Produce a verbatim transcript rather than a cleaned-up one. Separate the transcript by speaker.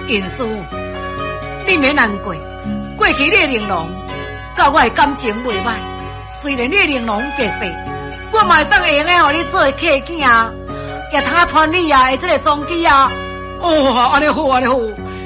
Speaker 1: 银叔，你免难过。过去你玲珑，甲我的感情袂歹。虽然你玲珑结世，我嘛会当会用个互你做客囝啊，也通啊传你啊的这个踪迹啊。
Speaker 2: 哦，安尼好，安尼好。